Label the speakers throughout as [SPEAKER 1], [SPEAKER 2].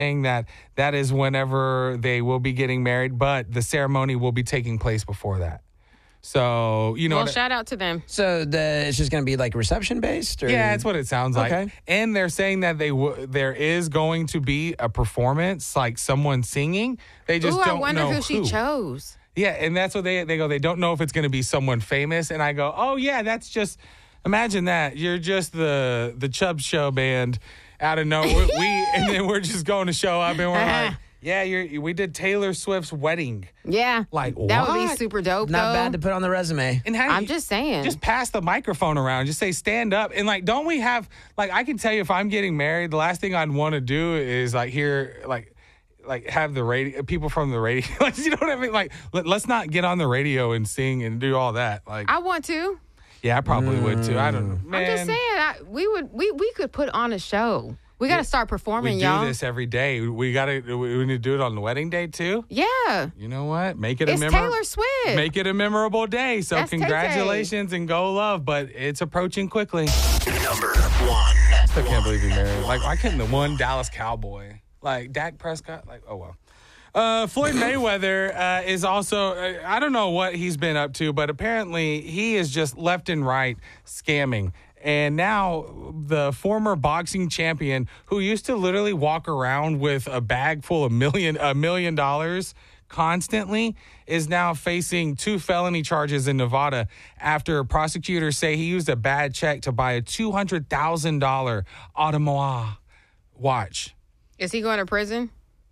[SPEAKER 1] saying that is whenever they will be getting married, but the ceremony will be taking place before that. So,
[SPEAKER 2] Well, shout out to them.
[SPEAKER 3] So it's just going to be like reception based?
[SPEAKER 1] Yeah, that's what it sounds like.
[SPEAKER 3] Okay.
[SPEAKER 1] And they're saying that there is going to be a performance, like someone singing. They just don't know
[SPEAKER 2] I wonder who she chose.
[SPEAKER 1] Yeah, and that's what they go. They don't know if it's going to be someone famous. And I go, oh, yeah, that's just, imagine that. You're just the Chubb Show band out of nowhere. And then we're just going to show up and we're like, yeah, we did Taylor Swift's wedding.
[SPEAKER 2] Yeah.
[SPEAKER 1] Like,
[SPEAKER 2] that
[SPEAKER 1] what?
[SPEAKER 2] would be super dope,
[SPEAKER 3] Not
[SPEAKER 2] though.
[SPEAKER 3] bad to put on the resume.
[SPEAKER 1] And
[SPEAKER 2] I'm just saying.
[SPEAKER 1] Just pass the microphone around. Just say, stand up. And, like, don't we have, like, I can tell you if I'm getting married, the last thing I'd want to do is, like, hear, like have the radio, people from the radio. Like, you know what I mean? Like, let's not get on the radio and sing and do all that. Like,
[SPEAKER 2] I want to.
[SPEAKER 1] Yeah, I probably would, too. I don't know. Man,
[SPEAKER 2] I'm just saying, we could put on a show. We got to start performing,
[SPEAKER 1] we
[SPEAKER 2] y'all.
[SPEAKER 1] do this every day. We need to do it on the wedding day, too.
[SPEAKER 2] Yeah.
[SPEAKER 1] You know what? Make it
[SPEAKER 2] It's Taylor Swift.
[SPEAKER 1] Make it a memorable day. So
[SPEAKER 2] That's
[SPEAKER 1] congratulations and go love. But it's approaching quickly.
[SPEAKER 4] Number 1.
[SPEAKER 1] Still can't believe he married. Like, why couldn't the one Dallas Cowboy, like Dak Prescott, like, oh, well. Floyd Mayweather is also, I don't know what he's been up to, but apparently he is just left and right scamming. And now the former boxing champion who used to literally walk around with a bag full of $1 million constantly is now facing 2 felony charges in Nevada after prosecutors say he used a bad check to buy a $200,000 Audemars watch.
[SPEAKER 2] Is he going to prison?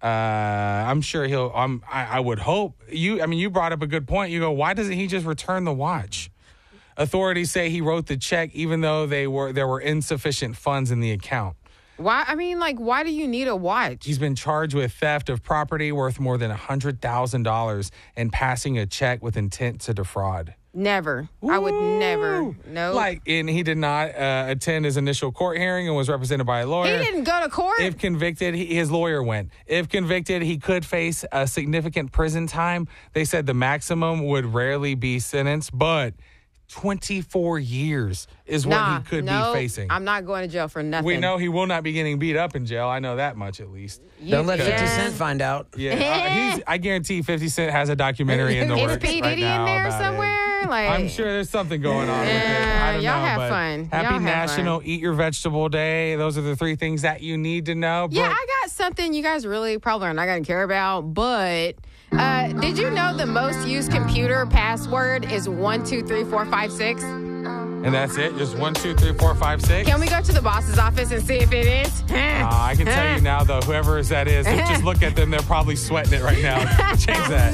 [SPEAKER 1] I'm sure he'll. I would hope. You brought up a good point. You go, why doesn't he just return the watch? Authorities say he wrote the check even though there were insufficient funds in the account.
[SPEAKER 2] Why? I mean, like, why do you need a watch?
[SPEAKER 1] He's been charged with theft of property worth more than $100,000 and passing a check with intent to defraud.
[SPEAKER 2] Never. I would never. No.
[SPEAKER 1] And he did not attend his initial court hearing and was represented by a lawyer.
[SPEAKER 2] He didn't go to court?
[SPEAKER 1] If convicted, his lawyer went. If convicted, he could face a significant prison time. They said the maximum would rarely be sentenced, but 24 years is what he could be facing.
[SPEAKER 2] I'm not going to jail for nothing.
[SPEAKER 1] We know he will not be getting beat up in jail. I know that much at least.
[SPEAKER 3] Don't let 50 Cent find out.
[SPEAKER 1] Yeah, I guarantee 50 Cent has a documentary in the works
[SPEAKER 2] Is P.
[SPEAKER 1] right
[SPEAKER 2] Diddy
[SPEAKER 1] now
[SPEAKER 2] in there
[SPEAKER 1] about
[SPEAKER 2] somewhere?
[SPEAKER 1] It.
[SPEAKER 2] Like,
[SPEAKER 1] I'm sure there's something going on with it. I don't
[SPEAKER 2] y'all
[SPEAKER 1] know,
[SPEAKER 2] have
[SPEAKER 1] but
[SPEAKER 2] fun.
[SPEAKER 1] Happy
[SPEAKER 2] Y'all have
[SPEAKER 1] National
[SPEAKER 2] fun.
[SPEAKER 1] Eat Your Vegetable Day. Those are the 3 things that you need to know.
[SPEAKER 2] Yeah, I got something you guys really probably are not going to care about, but did you know the most used computer password is 123456?
[SPEAKER 1] And that's it? Just 1, 2, 3, 4, 5, 6?
[SPEAKER 2] Can we go to the boss's office and see if it is?
[SPEAKER 1] I can tell you now, though, whoever that is, just look at them. They're probably sweating it right now. Change that.